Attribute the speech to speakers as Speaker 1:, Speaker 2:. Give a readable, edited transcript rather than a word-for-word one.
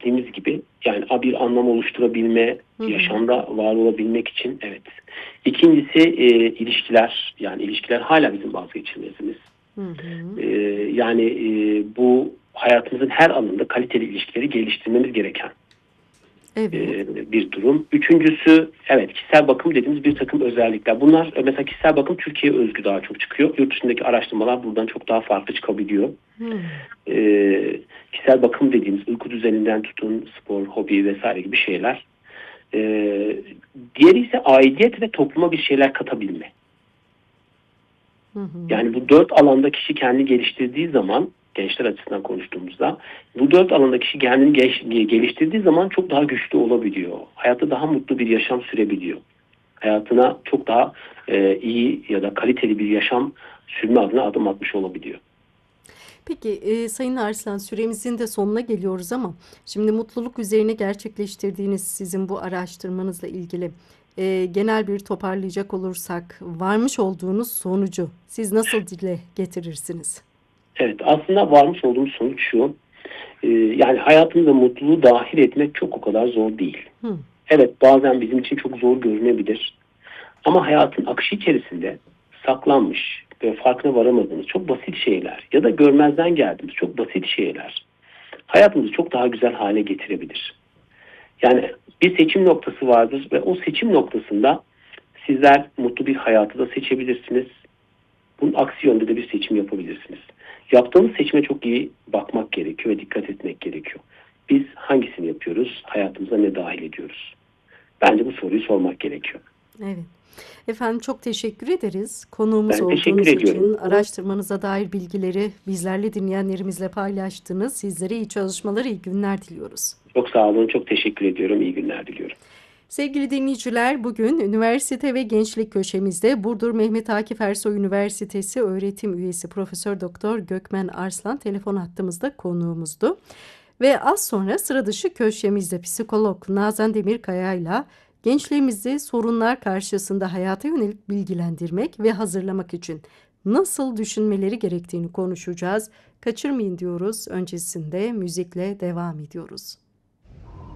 Speaker 1: bahsettiğimiz gibi yani bir anlam oluşturabilme,
Speaker 2: Hı hı.
Speaker 1: yaşamda var olabilmek için evet. İkincisi ilişkiler. Yani ilişkiler hala bizim vazgeçilmezimiz.
Speaker 2: Hı hı.
Speaker 1: E, yani bu hayatımızın her alanında kaliteli ilişkileri geliştirmemiz gereken
Speaker 2: Evet.
Speaker 1: bir durum. Üçüncüsü evet kişisel bakım dediğimiz bir takım özellikler. Bunlar mesela kişisel bakım Türkiye'ye özgü daha çok çıkıyor. Yurt dışındaki araştırmalar buradan çok daha farklı çıkabiliyor.
Speaker 2: Hı.
Speaker 1: Kişisel bakım dediğimiz uyku düzeninden tutun spor, hobi vesaire gibi şeyler. Diğeri ise aidiyet ve topluma bir şeyler katabilme.
Speaker 2: Hı hı.
Speaker 1: Yani bu dört alanda kişi kendini geliştirdiği zaman gençler açısından konuştuğumuzda bu dört alanda kişi kendini geliştirdiği zaman çok daha güçlü olabiliyor. Hayatta daha mutlu bir yaşam sürebiliyor. Hayatına çok daha iyi ya da kaliteli bir yaşam sürme adına adım atmış olabiliyor.
Speaker 2: Peki Sayın Arslan, süremizin de sonuna geliyoruz ama şimdi mutluluk üzerine gerçekleştirdiğiniz sizin bu araştırmanızla ilgili genel bir toparlayacak olursak varmış olduğunuz sonucu siz nasıl dile getirirsiniz?
Speaker 1: Evet, aslında varmış olduğumuz sonuç şu. Yani hayatımıza mutluluğu dahil etmek çok o kadar zor değil.
Speaker 2: Hı.
Speaker 1: Evet, bazen bizim için çok zor görünebilir. Ama hayatın akışı içerisinde saklanmış ve farkına varamadığımız çok basit şeyler ya da görmezden geldiğimiz çok basit şeyler hayatımızı çok daha güzel hale getirebilir. Yani bir seçim noktası vardır ve o seçim noktasında sizler mutlu bir hayatı da seçebilirsiniz. Bunun aksi yönde de bir seçim yapabilirsiniz. Yaptığımız seçime çok iyi bakmak gerekiyor ve dikkat etmek gerekiyor. Biz hangisini yapıyoruz? Hayatımıza ne dahil ediyoruz? Bence bu soruyu sormak gerekiyor.
Speaker 2: Evet. Efendim çok teşekkür ederiz. Konuğumuz
Speaker 1: Ben teşekkür
Speaker 2: olduğunuz
Speaker 1: ediyorum.
Speaker 2: için araştırmanıza dair bilgileri bizlerle dinleyenlerimizle paylaştınız. Sizlere iyi çalışmalar, iyi günler diliyoruz.
Speaker 1: Çok sağ olun, çok teşekkür ediyorum. İyi günler diliyorum.
Speaker 2: Sevgili dinleyiciler, bugün üniversite ve gençlik köşemizde Burdur Mehmet Akif Ersoy Üniversitesi öğretim üyesi Profesör Doktor Gökmen Arslan telefon hattımızda konuğumuzdu. Ve az sonra sıra dışı köşemizde psikolog Nazan Demirkaya ile gençliğimizi sorunlar karşısında hayata yönelik bilgilendirmek ve hazırlamak için nasıl düşünmeleri gerektiğini konuşacağız. Kaçırmayın diyoruz. Öncesinde müzikle devam ediyoruz.